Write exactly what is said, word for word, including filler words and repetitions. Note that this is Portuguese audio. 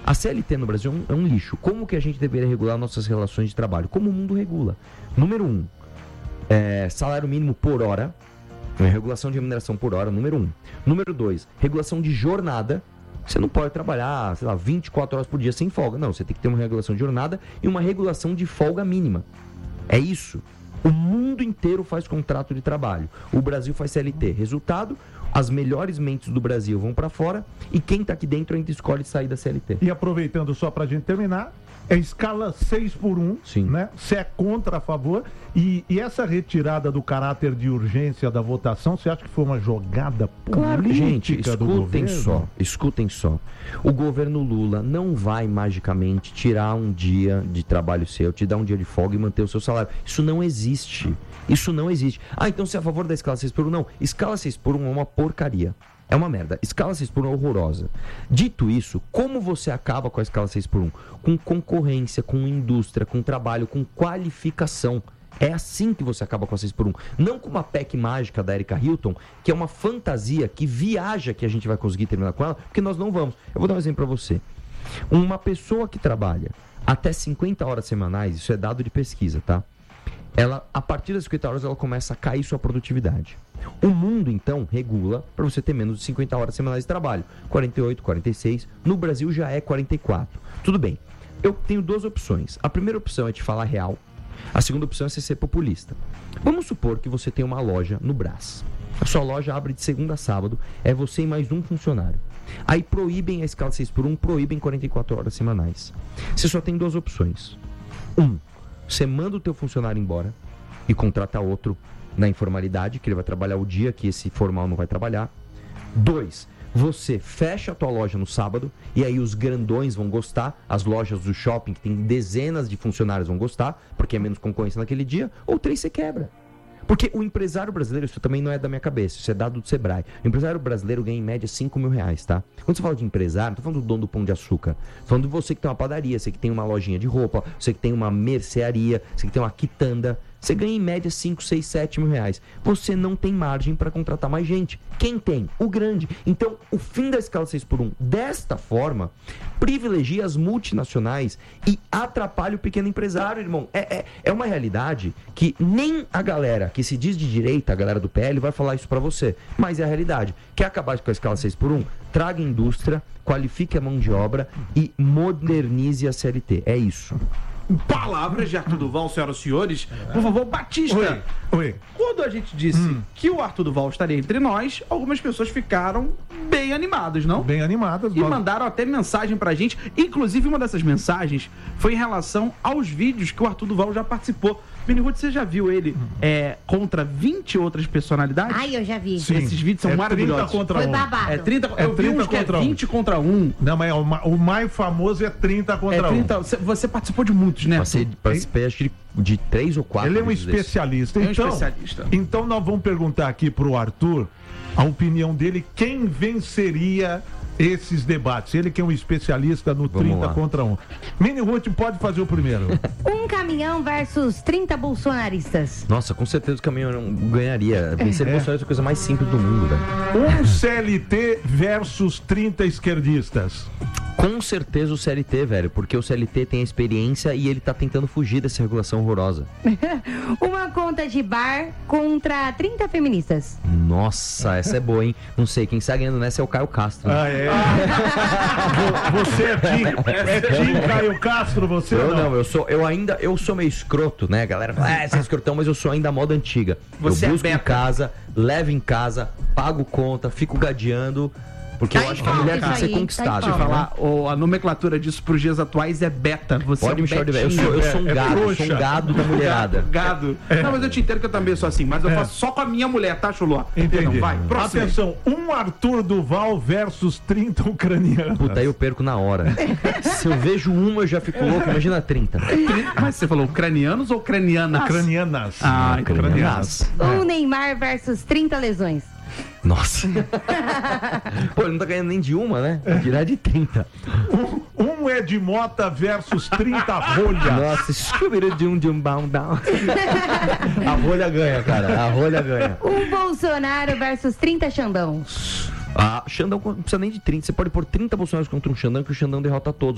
A C L T no Brasil é um, é um lixo. Como que a gente deveria regular nossas relações de trabalho? Como o mundo regula? Número um, é, salário mínimo por hora. Regulação de remuneração por hora, número um. Número dois, regulação de jornada. Você não pode trabalhar, sei lá, vinte e quatro horas por dia sem folga. Não, você tem que ter uma regulação de jornada e uma regulação de folga mínima. É isso. O mundo inteiro faz contrato de trabalho. O Brasil faz C L T. Resultado, as melhores mentes do Brasil vão para fora e quem está aqui dentro ainda escolhe sair da C L T. E aproveitando só para a gente terminar, é escala seis por um, Sim. né? Você é contra, a favor. E, e essa retirada do caráter de urgência da votação, você acha que foi uma jogada política? Claro, gente, do escutem governo? só, escutem só. O governo Lula não vai magicamente tirar um dia de trabalho seu, te dar um dia de folga e manter o seu salário. Isso não existe. Isso não existe. Ah, então você é a favor da escala seis por um? Não, escala seis por um é uma porcaria. É uma merda. Escala seis por um é horrorosa. Dito isso, como você acaba com a escala seis por um? Com concorrência, com indústria, com trabalho, com qualificação. É assim que você acaba com a seis por um. Não com uma P E C mágica da Erika Hilton, que é uma fantasia que viaja que a gente vai conseguir terminar com ela, porque nós não vamos. Eu vou dar um exemplo para você. Uma pessoa que trabalha até cinquenta horas semanais, isso é dado de pesquisa, tá? Ela, a partir das cinquenta horas, ela começa a cair sua produtividade. O mundo, então, regula para você ter menos de cinquenta horas semanais de trabalho. quarenta e oito, quarenta e seis. No Brasil já é quarenta e quatro. Tudo bem. Eu tenho duas opções. A primeira opção é te falar real. A segunda opção é você ser populista. Vamos supor que você tem uma loja no Brás. A sua loja abre de segunda a sábado. É você e mais um funcionário. Aí proíbem a escala seis por um, proíbem quarenta e quatro horas semanais. Você só tem duas opções. Um, você manda o teu funcionário embora e contrata outro na informalidade, que ele vai trabalhar o dia que esse formal não vai trabalhar. Dois, você fecha a tua loja no sábado e aí os grandões vão gostar, as lojas do shopping que tem dezenas de funcionários vão gostar, porque é menos concorrência naquele dia. Ou três, você quebra. Porque o empresário brasileiro, isso também não é da minha cabeça, isso é dado do Sebrae. O empresário brasileiro ganha em média cinco mil reais, tá? Quando você fala de empresário, não tô falando do dono do Pão de Açúcar. Tô falando de você que tem uma padaria, você que tem uma lojinha de roupa, você que tem uma mercearia, você que tem uma quitanda. Você ganha em média cinco, seis, sete mil reais. Você não tem margem para contratar mais gente. Quem tem? O grande. Então, o fim da escala seis por um, desta forma, privilegia as multinacionais e atrapalha o pequeno empresário, irmão. É, é, é uma realidade que nem a galera que se diz de direita, a galera do P L, vai falar isso para você. Mas é a realidade. Quer acabar com a escala seis por um? Traga indústria, qualifique a mão de obra e modernize a C L T. É isso. Palavras de Arthur Duval, senhoras e senhores. Por favor, Batista. Oi, oi. Quando a gente disse hum. que o Arthur Duval estaria entre nós, algumas pessoas ficaram bem animadas, não? Bem animadas. E mandaram até mensagem pra gente. Inclusive, uma dessas mensagens foi em relação aos vídeos que o Arthur Duval já participou. Mini-Ruth, você já viu ele é, contra vinte outras personalidades? Ai, eu já vi. Sim. Esses vídeos são é maravilhosos. trinta contra um. Foi babado. É trinta, é eu vi uns que é vinte contra um. Não, mas o, o mais famoso é trinta contra é trinta, um. Você, você participou de muitos, né? Participei, participei acho que de, de três ou quatro. Ele é um especialista. Então, Então, é um especialista. então nós vamos perguntar aqui pro Arthur a opinião dele, quem venceria esses debates. Ele que é um especialista no Vamos trinta lá. contra um. Mini Ruth pode fazer o primeiro. Um caminhão versus trinta bolsonaristas. Nossa, com certeza o caminhão não ganharia. Vencer é. Bolsonaro é a coisa mais simples do mundo, velho. Um C L T versus trinta esquerdistas. Com certeza o C L T, velho, porque o C L T tem a experiência e ele tá tentando fugir dessa regulação horrorosa. Uma conta de bar contra trinta feministas. Nossa, essa é boa, hein? Não sei, quem está ganhando nessa é o Caio Castro. Ah, é? Você é Tim, é Tim Caio Castro, você eu ou não? não, eu sou, eu ainda, eu sou meio escroto, né? A galera fala, ah, você é escrotão, mas eu sou ainda a moda antiga. Você eu busco é em casa, levo em casa, pago conta, fico gadeando, porque Tá eu em acho que a pauta mulher isso tem que ser aí, tá em conquistada. Deixa eu pauta. falar, o- a nomenclatura disso pros dias atuais é beta. Você Pode é um me chamar de velho. Eu betinho. sou, eu sou um É- é gado, eu sou trouxa. um gado da mulherada. Gado. Não, mas eu te entendo que eu também sou assim, mas eu É. faço só com a minha mulher, tá, Chulô? Entendi. Não, vai, próximo. Atenção, um Arthur Duval versus trinta ucranianos. Puta, aí eu perco na hora. Se eu vejo uma, eu já fico louco. Imagina trinta. Mas você falou ucranianos ou ucranianas? Ucranianas. Ah, então Ucranianas. Um Neymar versus trinta lesões. Nossa. Pô, ele não tá ganhando nem de uma, né? Tirar de trinta. Um, um Ed Mota versus trinta rolha. Nossa, scooby de um de um down down. A rolha ganha, cara. A rolha ganha. Um Bolsonaro versus trinta Xandão. Ah, Xandão não precisa nem de trinta. Você pode pôr trinta bolsonaros contra um Xandão que o Xandão derrota todos.